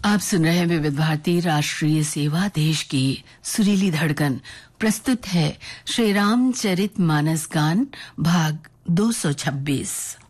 आप सुन रहे हैं विविध भारती राष्ट्रीय सेवा, देश की सुरीली धड़कन। प्रस्तुत है श्री रामचरित मानस गान भाग 226।